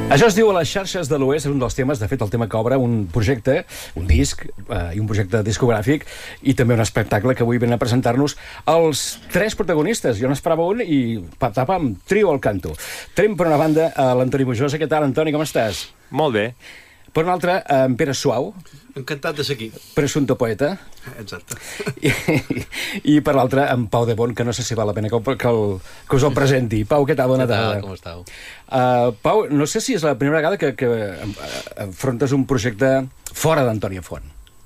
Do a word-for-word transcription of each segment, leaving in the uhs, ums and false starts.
Això es diu a les xarxes de l'Oest, és un dels temes, de fet, el tema que obre un projecte, un disc, eh, i un projecte discogràfic, i també un espectacle que avui venen a presentar-nos els tres protagonistes. Jo n'esperava un i patapam, trio al canto. Tenim per una banda a l'Antoni Bujosa. Què tal, Antoni, com estàs? Molt bé. Per una altra, en Pere Suau. Encantat de ser aquí. Presumpto poeta. Exacte. I, i per l'altra, en Pau de Bon, que no sé si val la pena que, que, el, que us el presenti. Pau, què tal? Bona tarda. Com estàu? Uh, Pau, no sé si és la primera vegada que, que afrontes un projecte fora d'Antònia Font.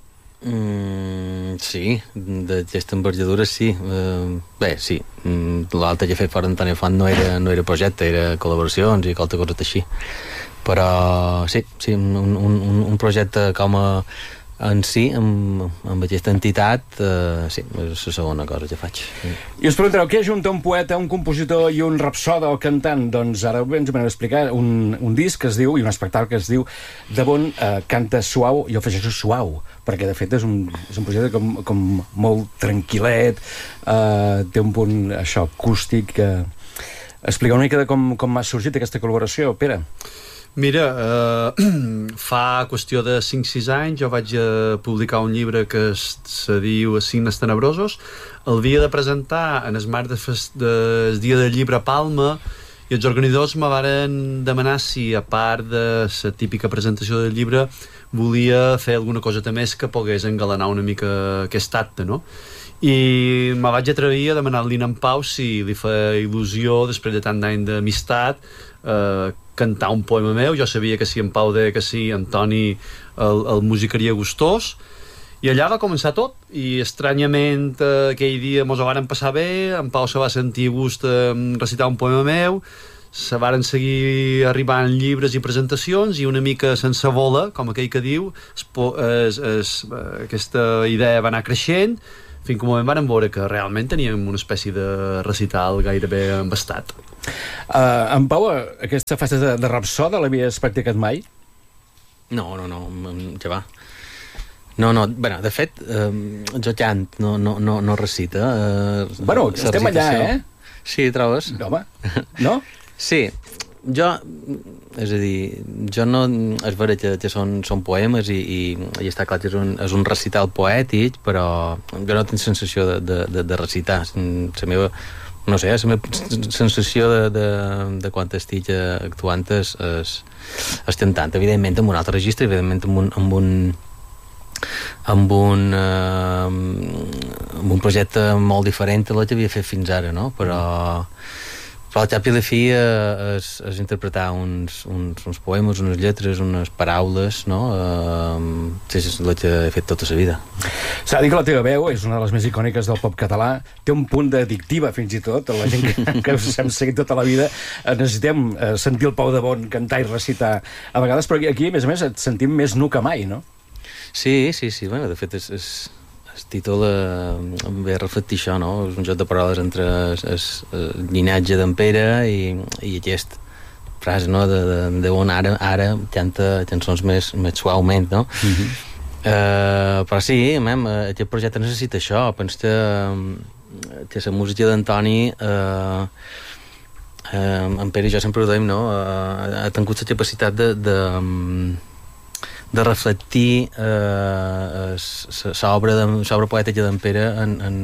Mm, sí, d'aquesta envergadura sí. Uh, bé, sí. Mm, L'altre que he fet fora d'Antònia Font no era, no era projecte, era col·laboracions i qualque cosa així. Però sí, sí, un, un, un projecte com a, en si, amb, amb aquesta entitat, uh, sí, és la segona cosa que faig. I us preguntareu, què ajunta un poeta, un compositor i un rapsoda o cantant? Doncs ara ens vam explicar un, un disc que es diu, i un espectacle que es diu De Bon uh, canta suau, i jo afegeixo suau, perquè de fet és un, és un projecte com, com molt tranquil·let, uh, té un punt, això, acústic. Uh... Explica una mica de com, com ha sorgit aquesta col·laboració, Pere. Mira, eh, fa qüestió de cinc sis anys jo vaig eh, publicar un llibre que es, se diu Signes Tenebrosos. El dia de presentar en el marc del de, de, dia del llibre a Palma, i els organitzadors me varen demanar si, a part de la típica presentació del llibre, volia fer alguna cosa més que pogués engalanar una mica aquest acte, no? I me vaig atrevir a demanar-li a en Pau si li fa il·lusió, després de tant d'any d'amistat, eh, cantar un poema meu. Jo sabia que si en Pau deia que sí, Antoni el, el musicaria gustós, i allà va començar tot. I estranyament eh, aquell dia mos ho varen passar bé, en Pau se va sentir gust de eh, recitar un poema meu, se varen seguir arribant llibres i presentacions, i una mica sense vola, com aquell que diu, es, es, es, aquesta idea va anar creixent, fins que un moment van veure que realment teníem una espècie de recital gairebé embastat. Uh, en Pau, aquesta fase de, de rapsoda l'havies practicat mai? No, no, no, ja va. No, no, bueno, de fet, eh, jo cant, no, no, no, no recita. Eh, bueno, estem allà, eh? Sí, trobes? Home, no? Sí, jo, és a dir, jo no, és vera que, que són, són poemes i, i, i està clar que és un, és un recital poètic, però jo no tinc sensació de, de, de, de recitar. La meva, no sé, la meva sensació de, de, de quan estic actuant és, és, és tentant, evidentment amb un altre registre, evidentment amb un, amb un amb un eh, amb un projecte molt diferent del que havia fet fins ara, no? Però però al cap i a la fi eh, és, és interpretar uns, uns, uns poemes, unes lletres, unes paraules, no? Eh, és el que he fet tota la vida. S'ha de dir que la teva veu és una de les més icòniques del pop català, té un punt d'addictiva fins i tot, la gent que, que us hem seguit tota la vida necessitem eh, sentir el Pau de Bon cantar i recitar a vegades, però aquí, a més a més, et sentim més nu que mai, no? Sí, sí, sí, bueno, de fet és, és el títol eh, ve a reflectir això, no? És un joc de paraules entre el llinatge d'en Pere i, i aquesta frase, no? De, de, de on ara, ara canta cançons més, més suaument, no? Uh-huh. eh, però sí, mem, aquest projecte necessita això. Penso que, que la música d'Antoni eh, eh, en Pere i jo sempre ho dèiem, no? Eh, ha tingut la capacitat de, de de reflectir eh, l'obra poètica d'en Pere en, en,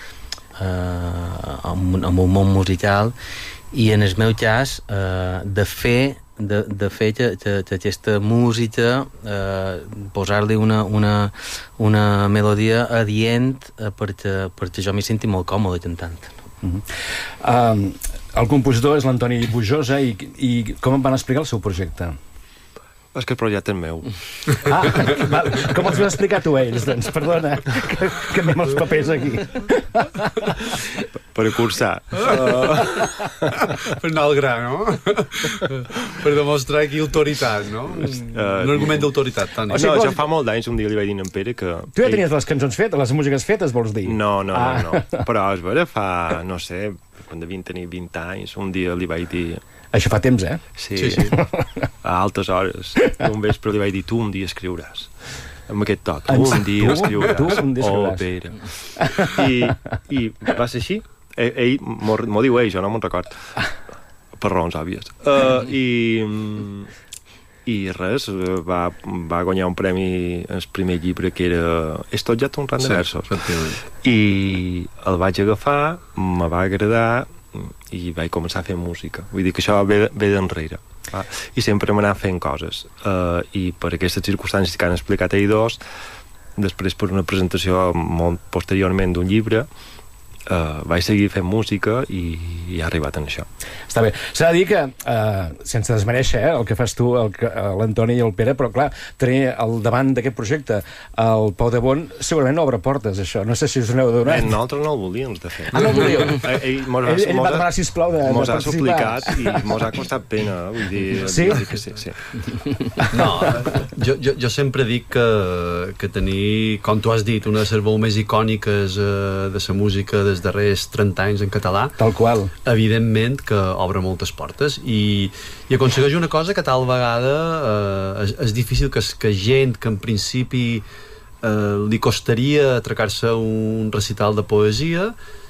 eh, en, en un món musical, i en el meu cas eh, de fer de, de fer que, que, que aquesta música eh, posar-li una, una, una melodia adient eh, perquè, perquè jo m'hi senti molt còmode cantant. Uh-huh. uh, el compositor és l'Antoni Bujosa, i, i com em van explicar el seu projecte? És que el projecte és meu. Ah, val. Com els vas explicar tu a ells, doncs? Perdona, que canviem els papers aquí. Per cursar. Uh, per anar al gra, no? Per demostrar aquí autoritat, no? Un, uh, un argument d'autoritat, Toni. O sigui, no, això fa molt d'anys, un dia li vaig dir a en Pere que... Tu ja tenies les cançons fetes, les músiques fetes, vols dir? No, no, ah. no, no. Però és vera, fa, no sé, quan devien tenir vint anys, un dia li vaig dir... Això fa temps, eh? Sí, sí, sí. A altes hores. Un vespre li vaig dir, tu un dia escriuràs. Amb aquest toc. Tu un dia tu, escriuràs. Tu un dia escriuràs. Oh, Pere. I, I va ser així. Ell, ell m'ho diu ell, jo no me'n record. Per raons òbvies. Uh, I... i res, va, va guanyar un premi el primer llibre que era Esto ya un ran de versos, i el vaig agafar, me va agradar i vaig començar a fer música, vull dir que això ve, ve d'enrere, va? I sempre m'anava fent coses, uh, i per aquestes circumstàncies que han explicat ells dos, després per una presentació molt posteriorment d'un llibre, Uh, vaig seguir fent música i, i ha arribat en això. Està bé. S'ha de dir que, uh, sense desmereixer eh, el que fas tu, l'Antoni i el Pere, però clar, tenir al davant d'aquest projecte el Pau de Bon segurament no obre portes, això. No sé si us n'heu donat. Eh, nosaltres no el volíem, de fet. Ah, no el volíeu? Ell, ell, mos, ell, ell mos, va demanar, sisplau, de, mos de ha suplicat i mos ha costat pena. Vull dir, sí? Vull dir que sí, sí. No, jo, jo, jo sempre dic que, que tenir, com tu has dit, una de les veus més icòniques uh, de la música dels darrers trenta anys en català, tal qual, evidentment que obre moltes portes i, i aconsegueix una cosa que tal vegada eh, és, és difícil que, que gent que en principi eh, li costaria atracar-se un recital de poesia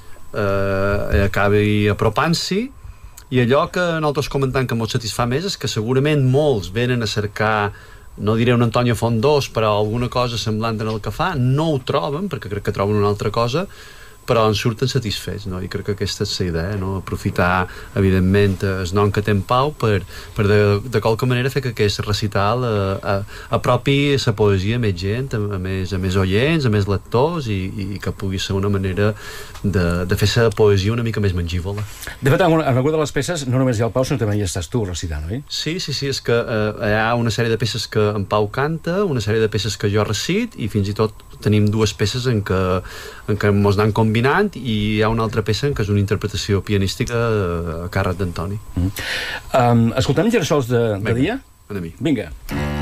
eh, acabi apropant-s'hi, i allò que nosaltres comentam que ens satisfà més és que segurament molts venen a cercar, no diré un Antonio Fondós, però alguna cosa semblant en el que fa, no ho troben perquè crec que troben una altra cosa, però en surten satisfets, no? I crec que aquesta és la idea, no? Aprofitar, evidentment, el nom que té en Pau per, per de, de qualque manera fer que aquest recital eh, apropi la poesia a més gent, a, a, més, a més oients, a més lectors, i, i que pugui ser una manera de, de fer la poesia una mica més mengívola. De fet, en alguna de les peces no només hi ha el Pau, sinó també hi estàs tu recitant, oi? Sí, sí, sí, és que eh, hi ha una sèrie de peces que en Pau canta, una sèrie de peces que jo recit, i fins i tot tenim dues peces en què, en què mos anem combinant, i hi ha una altra peça en què és una interpretació pianística a càrrec d'Antoni. Mm. Um, escoltem Girassols de, de dia? Anem-hi. Vinga.